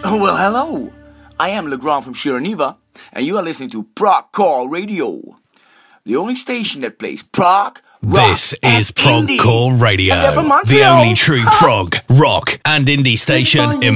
Well, hello. I am Legrand from Shiraneva, and you are listening to Prog Core Radio, the only station that plays prog, rock, This is Prog indie. Core Radio, And they're from the Montreal. only true prog, rock, and indie station in